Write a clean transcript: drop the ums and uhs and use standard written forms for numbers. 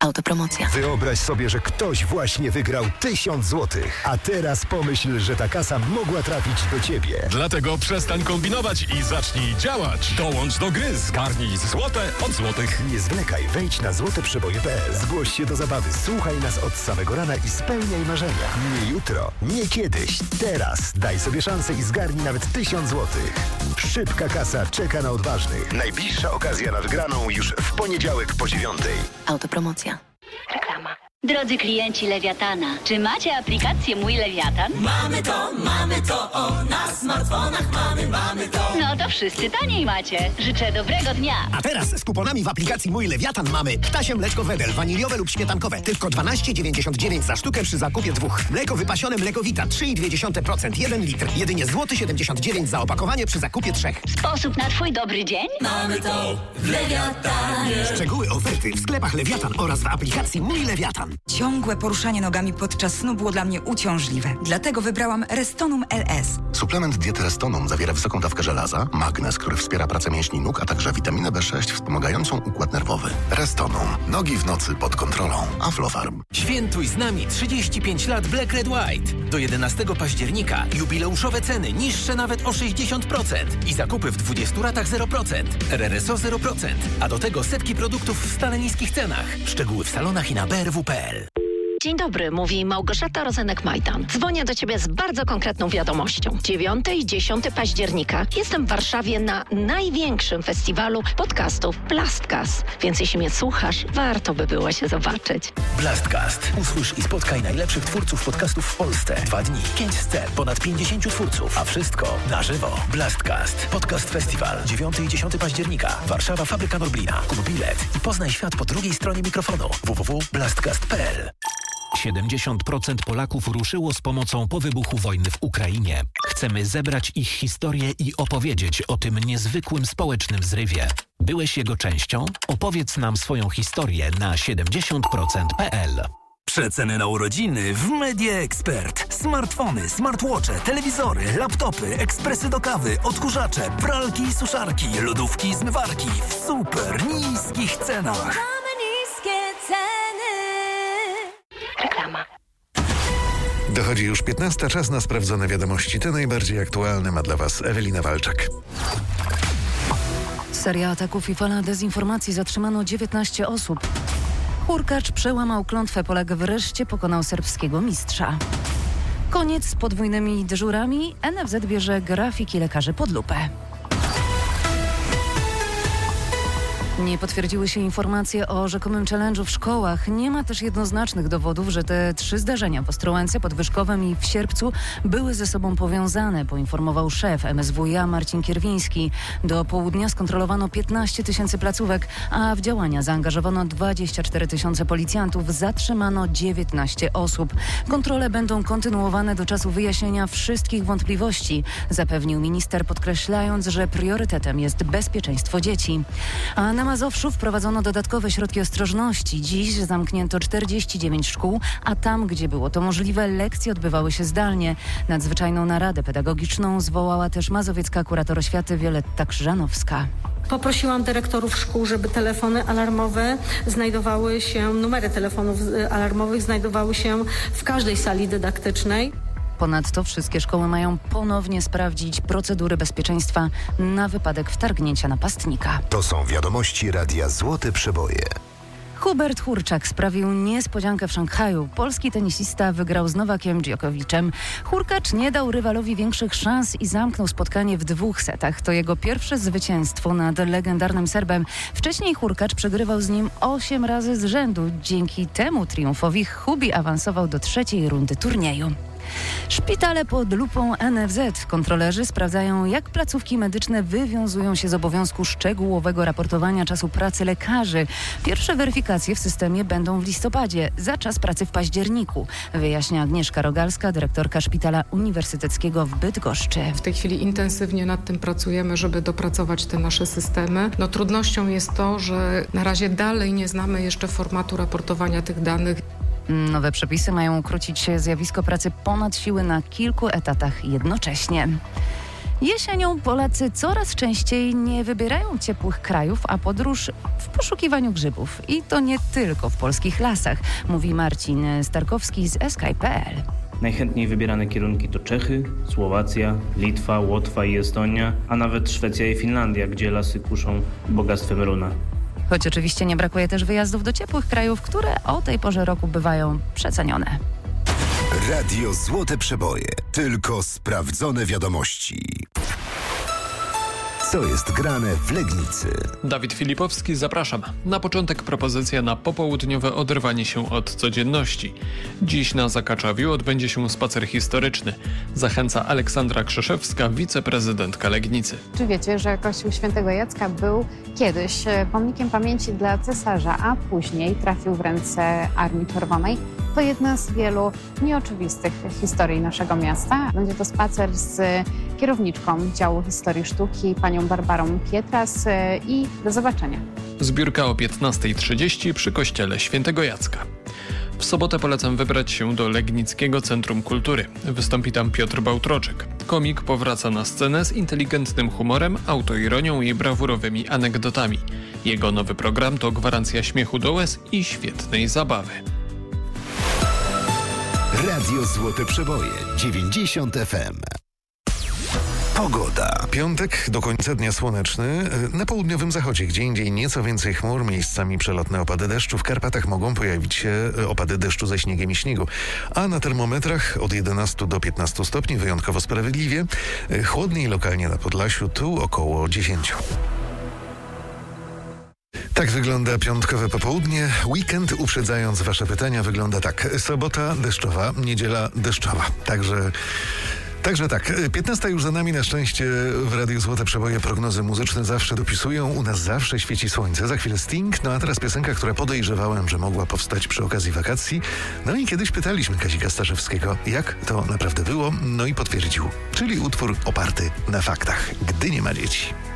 Autopromocja. Wyobraź sobie, że ktoś właśnie wygrał 1000 zł. A teraz pomyśl, że ta kasa mogła trafić do ciebie. Dlatego przestań kombinować i zacznij działać. Dołącz do gry, zgarnij złote od złotych. Nie zwlekaj, wejdź na złoteprzeboje.pl. Zgłoś się do zabawy, słuchaj nas od samego rana i spełniaj marzenia. Nie jutro, nie kiedyś, teraz. Daj sobie szansę i zgarnij nawet 1000 zł. Szybka kasa czeka na odważnych. Najbliższa okazja na wygraną już w poniedziałek po 9:00. Autopromocja. Reklama. Drodzy klienci Lewiatana, czy macie aplikację Mój Lewiatan? Mamy to, o, na smartfonach mamy to. No to wszyscy taniej macie. Życzę dobrego dnia. A teraz z kuponami w aplikacji Mój Lewiatan mamy ptasie mleczko Wedel, waniliowe lub śmietankowe. Tylko 12,99 za sztukę przy zakupie 2. Mleko wypasione Mleko Vita 3,2%, 1 litr. Jedynie złoty 79 za opakowanie przy zakupie 3. Sposób na twój dobry dzień? Mamy to w Lewiatanie. Szczegóły oferty w sklepach Lewiatan oraz w aplikacji Mój Lewiatan. Ciągłe poruszanie nogami podczas snu było dla mnie uciążliwe. Dlatego wybrałam Restonum LS. Suplement diety Restonum zawiera wysoką dawkę żelaza, magnez, który wspiera pracę mięśni nóg, a także witaminę B6 wspomagającą układ nerwowy. Restonum. Nogi w nocy pod kontrolą. Aflofarm. Świętuj z nami 35 lat Black Red White. Do 11 października jubileuszowe ceny niższe nawet o 60% i zakupy w 20 ratach 0%. RRSO 0%, a do tego setki produktów w stale niskich cenach. Szczegóły w salonach i na brw.pl. Dzień dobry, mówi Małgorzata Rozenek-Majdan. Dzwonię do Ciebie z bardzo konkretną wiadomością. 9 i 10 października jestem w Warszawie na największym festiwalu podcastów Blastcast. Więc jeśli mnie słuchasz, warto by było się zobaczyć. Blastcast. Usłysz i spotkaj najlepszych twórców podcastów w Polsce. 2 dni, 5 scen, ponad 50 twórców, a wszystko na żywo. Blastcast. Podcast Festiwal. 9 i 10 października. Warszawa, Fabryka Norblina. Kup bilet i poznaj świat po drugiej stronie mikrofonu. www.blastcast.pl. 70% Polaków ruszyło z pomocą po wybuchu wojny w Ukrainie. Chcemy zebrać ich historię i opowiedzieć o tym niezwykłym społecznym zrywie. Byłeś jego częścią? Opowiedz nam swoją historię na 70%.pl. Przeceny na urodziny w Media Expert. Smartfony, smartwatche, telewizory, laptopy, ekspresy do kawy, odkurzacze, pralki i suszarki, lodówki i zmywarki w super niskich cenach. Reklama. Dochodzi już 15, czas na sprawdzone wiadomości. Te najbardziej aktualne ma dla Was Ewelina Walczak. Seria ataków i fala dezinformacji. Zatrzymano 19 osób. Hurkacz przełamał klątwę. Polak wreszcie pokonał serbskiego mistrza. Koniec z podwójnymi dyżurami. NFZ bierze grafiki lekarzy pod lupę. Nie potwierdziły się informacje o rzekomym challenge'u w szkołach. Nie ma też jednoznacznych dowodów, że te 3 zdarzenia w Ostrołęce, Podwyżkowem i w Sierpcu były ze sobą powiązane, poinformował szef MSWiA Marcin Kierwiński. Do południa skontrolowano 15 000 placówek, a w działania zaangażowano 24 000 policjantów. Zatrzymano 19 osób. Kontrole będą kontynuowane do czasu wyjaśnienia wszystkich wątpliwości, zapewnił minister, podkreślając, że priorytetem jest bezpieczeństwo dzieci. A na Mazowszu wprowadzono dodatkowe środki ostrożności. Dziś zamknięto 49 szkół, a tam, gdzie było to możliwe, lekcje odbywały się zdalnie. Nadzwyczajną naradę pedagogiczną zwołała też mazowiecka kurator oświaty Wioletta Krzyżanowska. Poprosiłam dyrektorów szkół, żeby telefony alarmowe numery telefonów alarmowych znajdowały się w każdej sali dydaktycznej. Ponadto wszystkie szkoły mają ponownie sprawdzić procedury bezpieczeństwa na wypadek wtargnięcia napastnika. To są wiadomości Radia Złote Przeboje. Hubert Hurczak sprawił niespodziankę w Szanghaju. Polski tenisista wygrał z Nowakiem Djokoviczem. Hurkacz nie dał rywalowi większych szans i zamknął spotkanie w 2 setach. To jego pierwsze zwycięstwo nad legendarnym Serbem. Wcześniej Hurkacz przegrywał z nim 8 razy z rzędu. Dzięki temu triumfowi Hubi awansował do 3. rundy turnieju. Szpitale pod lupą NFZ. Kontrolerzy sprawdzają, jak placówki medyczne wywiązują się z obowiązku szczegółowego raportowania czasu pracy lekarzy. Pierwsze weryfikacje w systemie będą w listopadzie, za czas pracy w październiku, wyjaśnia Agnieszka Rogalska, dyrektorka Szpitala Uniwersyteckiego w Bydgoszczy. W tej chwili intensywnie nad tym pracujemy, żeby dopracować te nasze systemy. Trudnością jest to, że na razie dalej nie znamy jeszcze formatu raportowania tych danych. Nowe przepisy mają ukrócić zjawisko pracy ponad siły na kilku etatach jednocześnie. Jesienią Polacy coraz częściej nie wybierają ciepłych krajów, a podróż w poszukiwaniu grzybów. I to nie tylko w polskich lasach, mówi Marcin Starkowski z Sky.pl. Najchętniej wybierane kierunki to Czechy, Słowacja, Litwa, Łotwa i Estonia, a nawet Szwecja i Finlandia, gdzie lasy kuszą bogactwem runa. Choć oczywiście nie brakuje też wyjazdów do ciepłych krajów, które o tej porze roku bywają przecenione. Radio Złote Przeboje. Tylko sprawdzone wiadomości. Co jest grane w Legnicy? Dawid Filipowski, zapraszam. Na początek propozycja na popołudniowe oderwanie się od codzienności. Dziś na Zakaczawiu odbędzie się spacer historyczny. Zachęca Aleksandra Krzeszewska, wiceprezydentka Legnicy. Czy wiecie, że Kościół Świętego Jacka był kiedyś pomnikiem pamięci dla cesarza, a później trafił w ręce Armii Czerwonej? To jedna z wielu nieoczywistych historii naszego miasta. Będzie to spacer z kierowniczką działu historii sztuki, panią Barbarą Pietras i do zobaczenia. Zbiórka o 15:30 przy kościele Świętego Jacka. W sobotę polecam wybrać się do Legnickiego Centrum Kultury. Wystąpi tam Piotr Bałtroczyk. Komik powraca na scenę z inteligentnym humorem, autoironią i brawurowymi anegdotami. Jego nowy program to gwarancja śmiechu do łez i świetnej zabawy. Radio Złote Przeboje 90 FM. Pogoda. Piątek, do końca dnia słoneczny. Na południowym zachodzie, gdzie indziej nieco więcej chmur, miejscami przelotne opady deszczu. W Karpatach mogą pojawić się opady deszczu ze śniegiem i śniegu. A na termometrach od 11 do 15 stopni, wyjątkowo sprawiedliwie. Chłodniej lokalnie na Podlasiu, tu około 10. Tak wygląda piątkowe popołudnie. Weekend, uprzedzając wasze pytania, wygląda tak. Sobota deszczowa, niedziela deszczowa. Także tak, 15 już za nami, na szczęście w Radiu Złote Przeboje prognozy muzyczne zawsze dopisują, u nas zawsze świeci słońce. Za chwilę Sting, no a teraz piosenka, która podejrzewałem, że mogła powstać przy okazji wakacji. No i kiedyś pytaliśmy Kazika Starzewskiego, jak to naprawdę było, no i potwierdził. Czyli utwór oparty na faktach, gdy nie ma dzieci.